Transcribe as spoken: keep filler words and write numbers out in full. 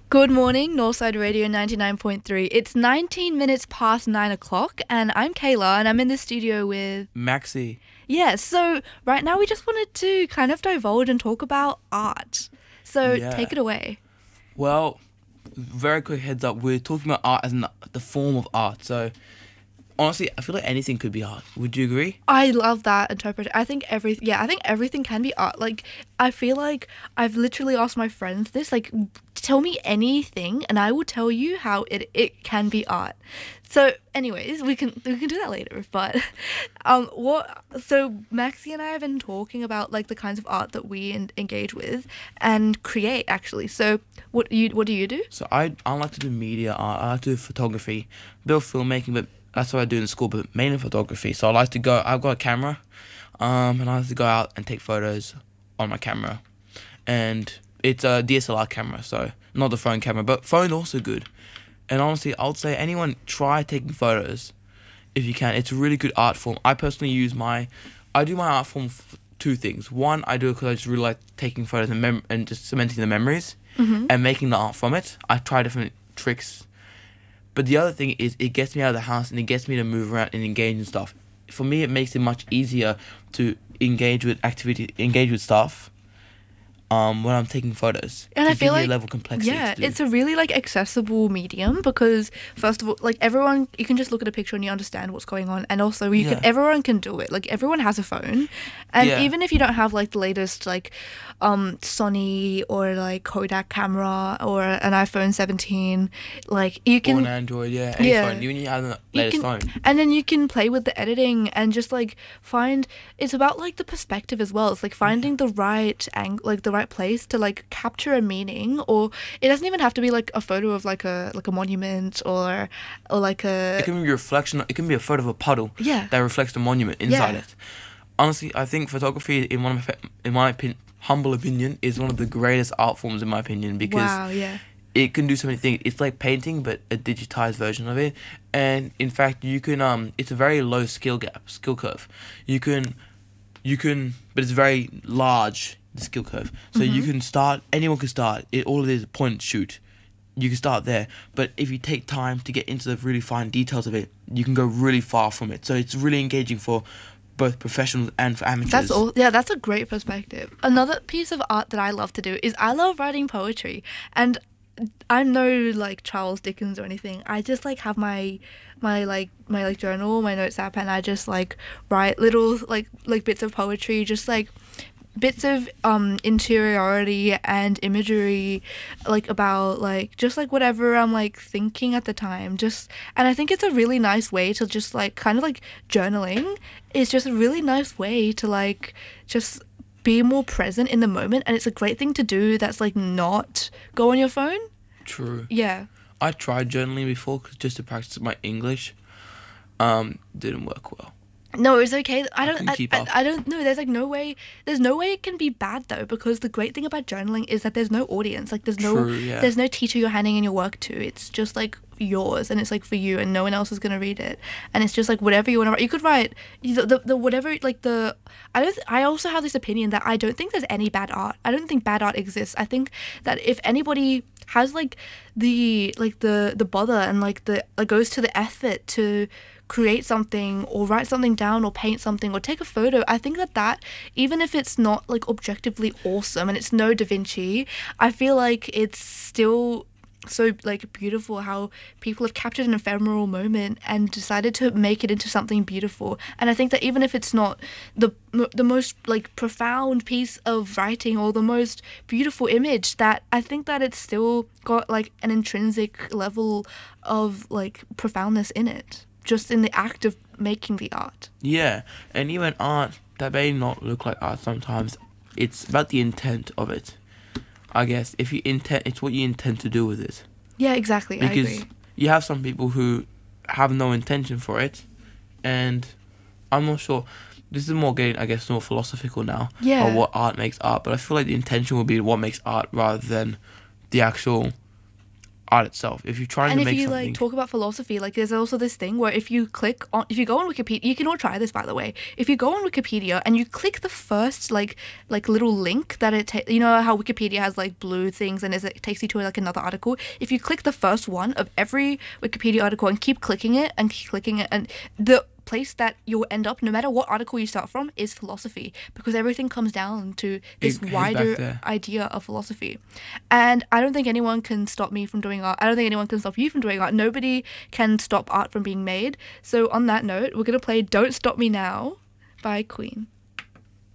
Good morning, Northside Radio ninety-nine point three. It's nineteen minutes past nine o'clock, and I'm Kayla, and I'm in the studio with... Maxi. Yeah, so right now we just wanted to kind of divulge and talk about art. So Yeah. take it away. Well, very quick heads up. We're talking about art as in the form of art. So, honestly, I feel like anything could be art. Would you agree? I love that interpretation. I think every yeah, I think everything can be art. Like, I feel like I've literally asked my friends this, like, tell me anything and I will tell you how it, it can be art. So anyways, we can we can do that later. But um what so Maxi and I have been talking about like the kinds of art that we en- engage with and create actually. So what you what do you do? So, I, I like to do media art. I like to do photography, a bit of filmmaking, but that's what I do in school, but mainly photography. So, I like to go, I've got a camera, um, and I like to go out and take photos on my camera. And it's a D S L R camera, so not the phone camera, but phone's also good. And honestly, I would say anyone try taking photos if you can. It's a really good art form. I personally use my, I do my art form for two things. One, I do it because I just really like taking photos and, mem- and just cementing the memories Mm-hmm. and making the art from it. I try different tricks. But the other thing is it gets me out of the house and it gets me to move around and engage in stuff. For me, it makes it much easier to engage with activity, engage with stuff um, when I'm taking photos. And to I feel give me like a level of complexity yeah, to do. it's a really like accessible medium because first of all, like everyone, you can just look at a picture and you understand what's going on, and also you Yeah. can everyone can do it. Like everyone has a phone, and Yeah. even if you don't have like the latest like um Sony or like Kodak camera or an iPhone seventeen, like you Or can an Android, yeah, any yeah. phone. Even you have the you latest can, phone. and then you can play with the editing and just like find it's about like the perspective as well. It's like finding the right angle, like the right place to like capture a meaning, or it doesn't even have to be like a photo of like a like a monument or or like a It can be a reflection. It can be a photo of a puddle yeah that reflects the monument inside Yeah. it. Honestly, I think photography, in one of my, in my opinion, humble opinion, is one of the greatest art forms in my opinion because wow yeah it can do so many things. It's like painting, but a digitized version of it. And in fact, you can um, it's a very low skill gap, skill curve. You can, you can, but it's very large, the skill curve. So you Mhm. can start. Anyone can start. It all it is point and shoot. You can start there, but if you take time to get into the really fine details of it, you can go really far from it. So it's really engaging for both professionals and for amateurs. That's all. Yeah, that's a great perspective. Another piece of art that I love to do is I love writing poetry, and I'm no like Charles Dickens or anything. I just like have my my like my like journal, my notes app, and I just like write little like like bits of poetry, just like bits of um interiority and imagery, like about like just like whatever I'm like thinking at the time. Just and I think it's a really nice way to just like kind of like journaling is just a really nice way to like just be more present in the moment, and it's a great thing to do that's like not go on your phone. True. Yeah. I tried journaling before 'cause just to practice my English. Um, didn't work well. No, it's okay. I don't. couldn't I, keep I, up. I don't know. There's like no way. There's no way it can be bad though, because the great thing about journaling is that there's no audience. Like there's no. True, yeah. There's no teacher you're handing in your work to. It's just like yours, and it's like for you, and no one else is gonna read it. And it's just like whatever you want to write. You could write the, the the whatever like the. I don't. I also have this opinion that I don't think there's any bad art. I don't think bad art exists. I think that if anybody has like the like the the bother and like the like goes to the effort to create something or write something down or paint something or take a photo, I think that that even if it's not like objectively awesome and it's no Da Vinci, I feel like it's still so like beautiful how people have captured an ephemeral moment and decided to make it into something beautiful. And I think that even if it's not the the most like profound piece of writing or the most beautiful image, that I think that it's still got like an intrinsic level of like profoundness in it, just in the act of making the art. Yeah, and even art that may not look like art sometimes. It's about the intent of it. I guess if you intend, it's what you intend to do with it. Yeah, exactly. I Because agree. you have some people who have no intention for it, and I'm not sure. This is more getting, I guess, more philosophical now. Yeah. Or what art makes art, but I feel like the intention will be what makes art rather than the actual art itself. If you're trying And to if make you something, like talk about philosophy, like there's also this thing where if you click on, if you go on Wikipedia, you can all try this by the way. If you go on Wikipedia and you click the first like like little link that it, ta- you know how Wikipedia has like blue things and it takes you to like another article. If you click the first one of every Wikipedia article and keep clicking it and keep clicking it, and the place that you'll end up, no matter what article you start from, is philosophy, because everything comes down to this It goes back wider there. idea of philosophy. And I don't think anyone can stop me from doing art. I don't think anyone can stop you from doing art. Nobody can stop art from being made. So on that note, we're going to play Don't Stop Me Now by Queen.